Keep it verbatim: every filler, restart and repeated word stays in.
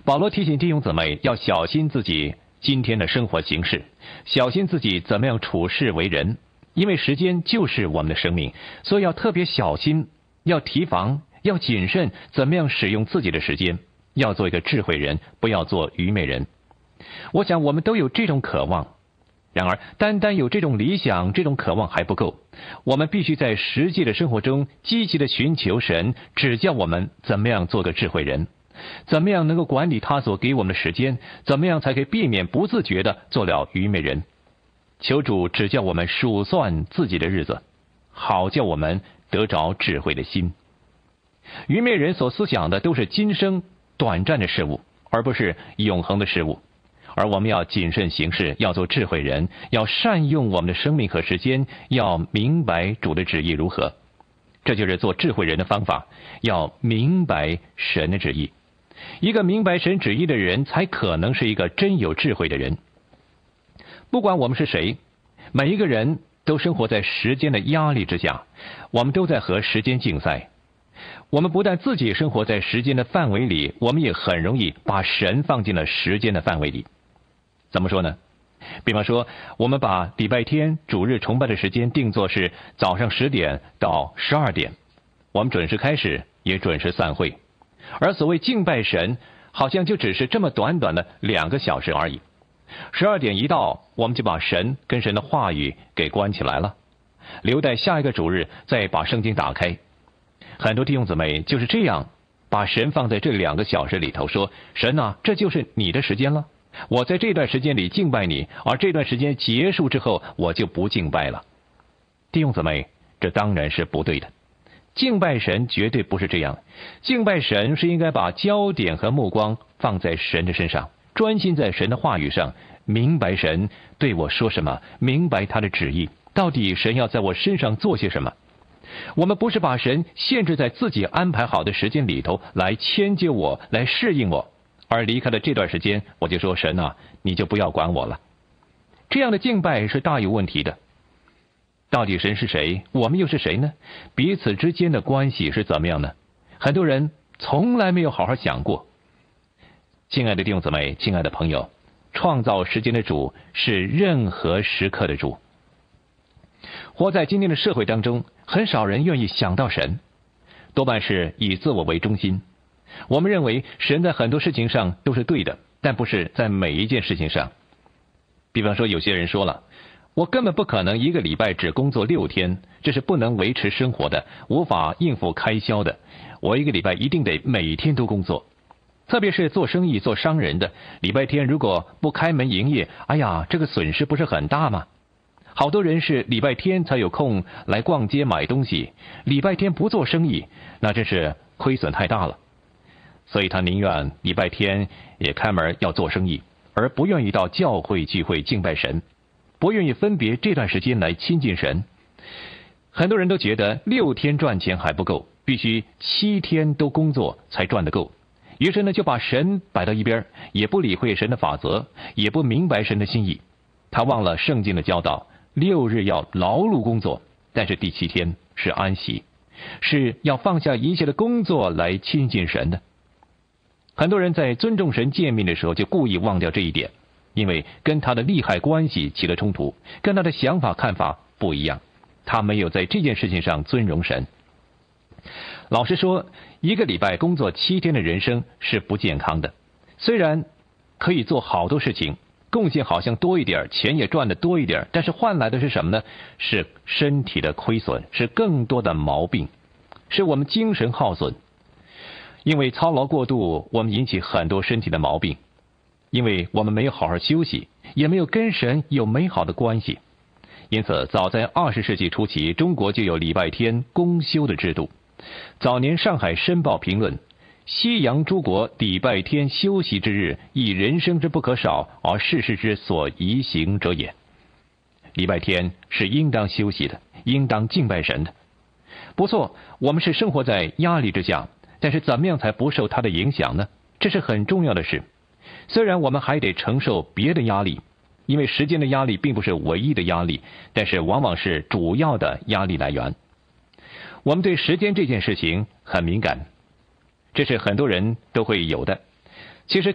保罗提醒弟兄姊妹要小心自己今天的生活形式，小心自己怎么样处事为人，因为时间就是我们的生命，所以要特别小心，要提防，要谨慎，怎么样使用自己的时间，要做一个智慧人，不要做愚昧人。我想我们都有这种渴望，然而单单有这种理想，这种渴望还不够，我们必须在实际的生活中积极的寻求神指教我们怎么样做个智慧人，怎么样能够管理他所给我们的时间，怎么样才可以避免不自觉地做了愚昧人。求主指教我们数算自己的日子，好叫我们得着智慧的心。愚昧人所思想的都是今生短暂的事物，而不是永恒的事物。而我们要谨慎行事，要做智慧人，要善用我们的生命和时间，要明白主的旨意如何。这就是做智慧人的方法，要明白神的旨意。一个明白神旨意的人，才可能是一个真有智慧的人。不管我们是谁，每一个人都生活在时间的压力之下，我们都在和时间竞赛。我们不但自己生活在时间的范围里，我们也很容易把神放进了时间的范围里。怎么说呢？比方说，我们把礼拜天主日崇拜的时间定作是早上十点到十二点，我们准时开始，也准时散会。而所谓敬拜神，好像就只是这么短短的两个小时而已。十二点一到，我们就把神跟神的话语给关起来了，留待下一个主日再把圣经打开。很多弟兄姊妹就是这样把神放在这两个小时里头，说神啊，这就是你的时间了，我在这段时间里敬拜你，而这段时间结束之后我就不敬拜了。弟兄姊妹，这当然是不对的。敬拜神绝对不是这样，敬拜神是应该把焦点和目光放在神的身上，专心在神的话语上，明白神对我说什么，明白他的旨意，到底神要在我身上做些什么。我们不是把神限制在自己安排好的时间里头来迁就我，来适应我，而离开了这段时间我就说神啊，你就不要管我了。这样的敬拜是大有问题的。到底神是谁，我们又是谁呢？彼此之间的关系是怎么样呢？很多人从来没有好好想过。亲爱的弟兄姊妹，亲爱的朋友，创造时间的主是任何时刻的主。活在今天的社会当中，很少人愿意想到神，多半是以自我为中心。我们认为神在很多事情上都是对的，但不是在每一件事情上。比方说，有些人说了，我根本不可能一个礼拜只工作六天，这是不能维持生活的，无法应付开销的。我一个礼拜一定得每天都工作。特别是做生意做商人的，礼拜天如果不开门营业，哎呀，这个损失不是很大吗？好多人是礼拜天才有空来逛街买东西，礼拜天不做生意，那真是亏损太大了。所以他宁愿礼拜天也开门要做生意，而不愿意到教会聚会敬拜神，不愿意分别这段时间来亲近神。很多人都觉得六天赚钱还不够，必须七天都工作才赚得够。于是呢，就把神摆到一边，也不理会神的法则，也不明白神的心意。他忘了圣经的教导，六日要劳碌工作，但是第七天是安息，是要放下一切的工作来亲近神的。很多人在尊重神诫命的时候就故意忘掉这一点，因为跟他的利害关系起了冲突，跟他的想法看法不一样，他没有在这件事情上尊荣神。老实说，一个礼拜工作七天的人生是不健康的。虽然可以做好多事情，贡献好像多一点，钱也赚得多一点，但是换来的是什么呢？是身体的亏损，是更多的毛病，是我们精神耗损。因为操劳过度，我们引起很多身体的毛病，因为我们没有好好休息，也没有跟神有美好的关系。因此早在二十世纪初期，中国就有礼拜天公休的制度。早年上海申报评论，西洋诸国礼拜天休息之日，亦人生之不可少，而世事之所宜行者也。礼拜天是应当休息的，应当敬拜神的。不错，我们是生活在压力之下，但是怎么样才不受它的影响呢？这是很重要的事。虽然我们还得承受别的压力，因为时间的压力并不是唯一的压力，但是往往是主要的压力来源。我们对时间这件事情很敏感，这是很多人都会有的。其实